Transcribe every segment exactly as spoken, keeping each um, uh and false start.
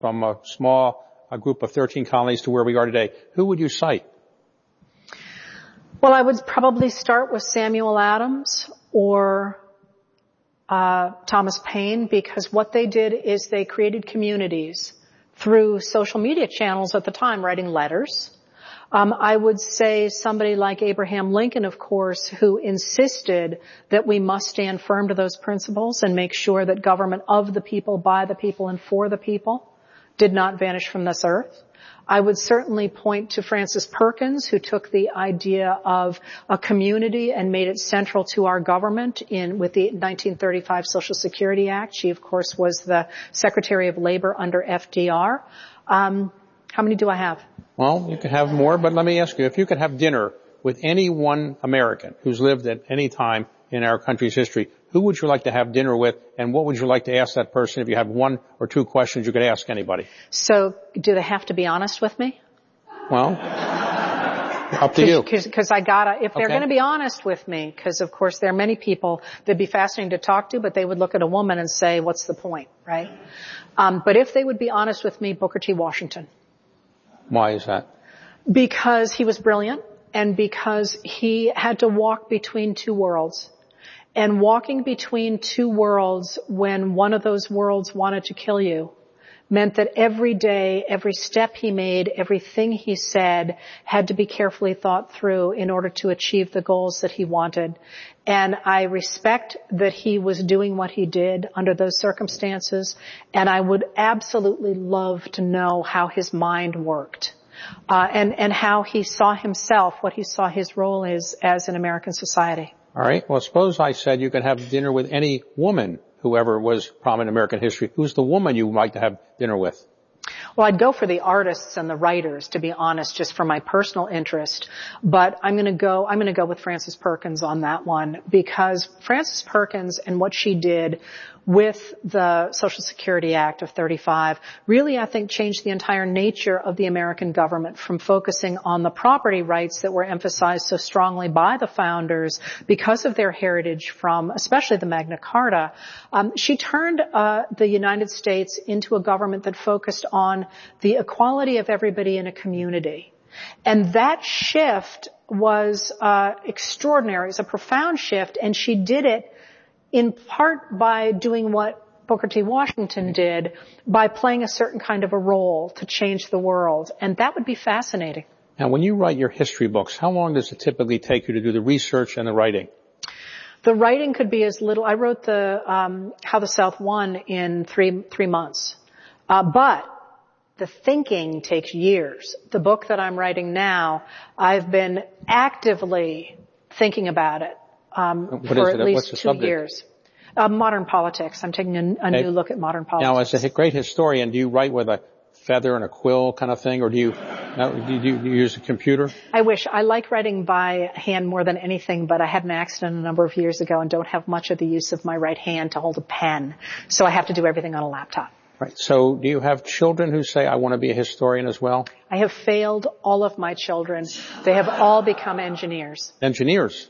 from a small a group of thirteen colonies to where we are today, who would you cite? Well, I would probably start with Samuel Adams or uh Thomas Paine, because what they did is they created communities through social media channels at the time, writing letters. Um, I would say somebody like Abraham Lincoln, of course, who insisted that we must stand firm to those principles and make sure that government of the people, by the people, and for the people did not vanish from this earth. I would certainly point to Frances Perkins, who took the idea of a community and made it central to our government in with the nineteen thirty-five Social Security Act. She, of course, was the Secretary of Labor under F D R. Um, how many do I have? Well, you could have more, but let me ask you, if you could have dinner with any one American who's lived at any time in our country's history, who would you like to have dinner with, and what would you like to ask that person if you had one or two questions you could ask anybody? So, do they have to be honest with me? Well, up to you. Because I gotta, if they're Okay. gonna be honest with me, because of course there are many people that'd be fascinating to talk to, but they would look at a woman and say, what's the point, right? Um, but if they would be honest with me, Booker T. Washington. Why is that? Because he was brilliant, and because he had to walk between two worlds. And walking between two worlds when one of those worlds wanted to kill you meant that every day, every step he made, everything he said had to be carefully thought through in order to achieve the goals that he wanted. And I respect that he was doing what he did under those circumstances, and I would absolutely love to know how his mind worked. Uh, and, and how he saw himself, what he saw his role is as in American society. All right. Well, suppose I said you could have dinner with any woman, whoever was prominent in American history. Who's the woman you would like to have dinner with? Well, I'd go for the artists and the writers, to be honest, just for my personal interest. But I'm going to go, I'm going to go with Frances Perkins on that one, because Frances Perkins and what she did with the Social Security Act of thirty-five really, I think, changed the entire nature of the American government from focusing on the property rights that were emphasized so strongly by the founders because of their heritage from especially the Magna Carta. Um, she turned uh, the United States into a government that focused on the equality of everybody in a community. And that shift was uh extraordinary. It was a profound shift, and she did it in part by doing what Booker T. Washington did, by playing a certain kind of a role to change the world. And that would be fascinating. Now, when you write your history books, how long does it typically take you to do the research and the writing? The writing could be as little. I wrote the um How the South Won in three three months. Uh but the thinking takes years. The book that I'm writing now, I've been actively thinking about it um What for is at it? least What's the two subject? years. Uh, modern politics. I'm taking a, a Okay. new look at modern politics. Now, as a great historian, do you write with a feather and a quill kind of thing, or do you, no, do you, do you use a computer? I wish. I like writing by hand more than anything, but I had an accident a number of years ago and don't have much of the use of my right hand to hold a pen. So I have to do everything on a laptop. Right. So do you have children who say, I want to be a historian as well? I have failed all of my children. They have all become engineers. Engineers?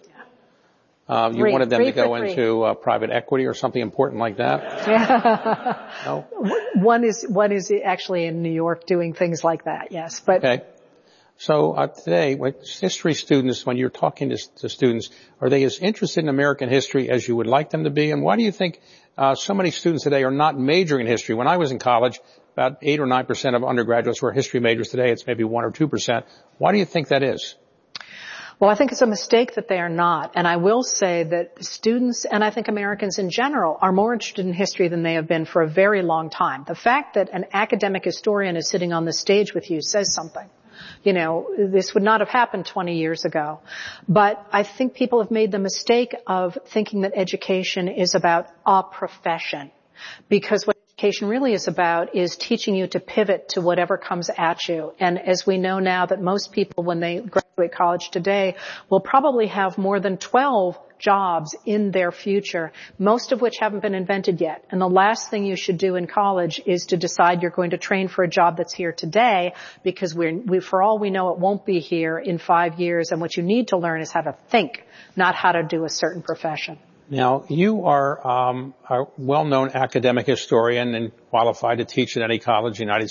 Uh, you Three. wanted them Three to go for three. into uh, private equity or something important like that? Yeah. No? One is, one is actually in New York doing things like that, yes. But Okay. So uh, today, with history students, when you're talking to, to students, are they as interested in American history as you would like them to be? And why do you think uh, so many students today are not majoring in history? When I was in college, about eight or nine percent of undergraduates were history majors. Today, it's maybe one or two percent. Why do you think that is? Well, I think it's a mistake that they are not. And I will say that students, and I think Americans in general, are more interested in history than they have been for a very long time. The fact that an academic historian is sitting on the stage with you says something. You know, this would not have happened twenty years ago. But I think people have made the mistake of thinking that education is about a profession. Because what education really is about is teaching you to pivot to whatever comes at you. And as we know now that most people, when they graduate college today, will probably have more than twelve jobs in their future, most of which haven't been invented yet. And the last thing you should do in college is to decide you're going to train for a job that's here today, because we're, we, for all we know, it won't be here in five years. And what you need to learn is how to think, not how to do a certain profession. Now, you are um, a well-known academic historian and qualified to teach at any college in the United